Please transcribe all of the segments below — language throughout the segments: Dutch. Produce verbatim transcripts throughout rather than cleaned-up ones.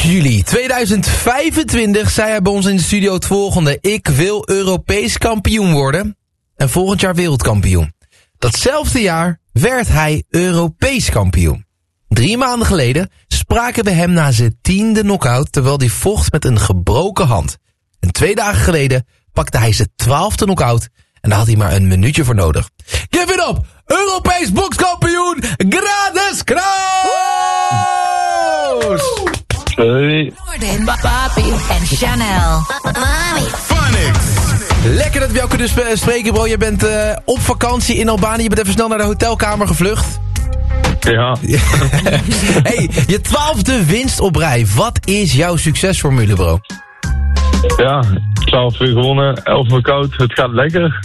juli tweeduizend vijfentwintig zei hij bij ons in de studio het volgende. Ik wil Europees kampioen worden en volgend jaar wereldkampioen. Datzelfde jaar werd hij Europees kampioen. Drie maanden geleden spraken we hem na zijn tiende knock-out terwijl hij vocht met een gebroken hand. En twee dagen geleden pakte hij zijn twaalfde knock-out en daar had hij maar een minuutje voor nodig. Give it up! Europees bokskampioen Gradus Kraus! Hey. Jordan, Papi en Chanel. Mami. Phonics. Lekker dat we jou kunnen sp- spreken, bro. Je bent uh, op vakantie in Albanië. Je bent even snel naar de hotelkamer gevlucht. Ja. Hey, je twaalfde winst op rij. Wat is jouw succesformule, bro? Ja, twaalf uur gewonnen, elf uur koud. Het gaat lekker.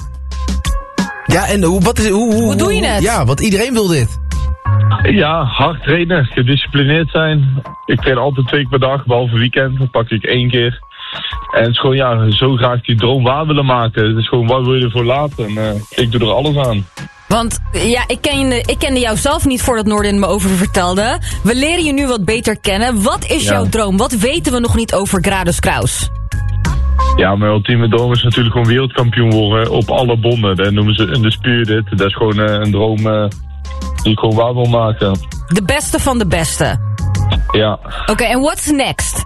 Ja, en hoe, wat is, hoe, hoe, Hoe doe je het? Ja, want iedereen wil dit. Ja, hard trainen, gedisciplineerd zijn. Ik train altijd twee keer per dag, behalve weekend. Dan pak ik één keer. En het is gewoon, ja, zo graag die droom waar willen maken. Het is gewoon, wat wil je ervoor laten? En uh, ik doe er alles aan. Want ja, ik kende, ik kende jou zelf niet voordat Noordin me over vertelde. We leren je nu wat beter kennen. Wat is Ja. jouw droom? Wat weten we nog niet over Gradus Kraus? Ja, mijn ultieme droom is natuurlijk gewoon wereldkampioen worden op alle bonden. Dat noemen ze Undisputed. Dat is gewoon uh, een droom uh, die ik gewoon waar wil maken. De beste van de beste. Ja. Oké, okay, en what's next?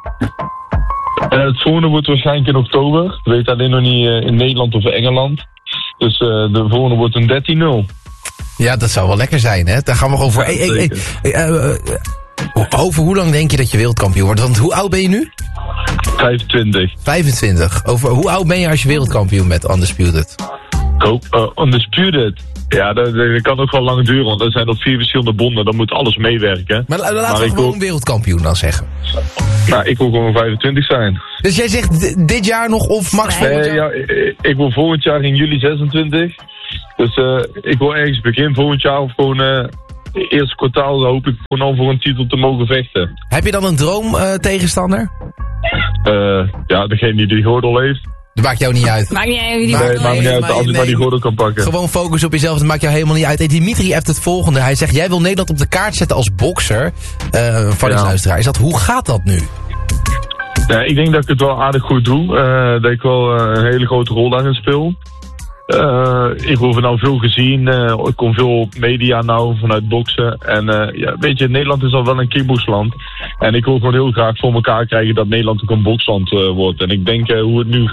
Uh, het volgende wordt waarschijnlijk in oktober. Ik weet alleen nog niet uh, in Nederland of Engeland. Dus uh, de volgende wordt een dertien nul. Ja, dat zou wel lekker zijn, hè? Daar gaan we over. Ja, Hey, hey, hey, uh, uh, over hoe lang denk je dat je wereldkampioen wordt? Want hoe oud ben je nu? vijfentwintig. vijfentwintig. Over hoe oud ben je als je wereldkampioen bent, Undisputed? Koop, uh, Undisputed. Ja, dat, dat kan ook wel lang duren, want er zijn op vier verschillende bonden. Dan moet alles meewerken. Maar la- laten Maar we ik gewoon wil- wereldkampioen dan zeggen. Nou, ik wil gewoon vijfentwintig zijn. Dus jij zegt d- dit jaar nog of max Nee. volgend Nee, jaar? ja, ik, ik wil volgend jaar in juli zesentwintig. Dus uh, ik wil ergens begin volgend jaar of gewoon uh, eerste kwartaal dan hoop ik gewoon al voor een titel te mogen vechten. Heb je dan een droom uh, tegenstander? Uh, ja, degene die die gordel heeft. Dat maakt jou niet uit. Maakt niet uit wie die Maar- Nee, wordt. maakt me niet uit maar- als ik nee. maar die gordel kan pakken. Gewoon focus op jezelf, dat maakt jou helemaal niet uit. Hey, Dimitri heeft het volgende. Hij zegt, jij wil Nederland op de kaart zetten als bokser. Uh, van Ja. de luisteraar. Is dat, hoe gaat dat nu? Ja, ik denk dat ik het wel aardig goed doe. Uh, dat ik wel uh, een hele grote rol daarin speel. Uh, ik word nou veel gezien. Uh, ik kom veel op media nou vanuit boksen. En uh, ja, weet je, Nederland is al wel een kickboxland. En ik wil gewoon heel graag voor elkaar krijgen dat Nederland ook een boksland uh, wordt. En ik denk uh, hoe het nu gaat.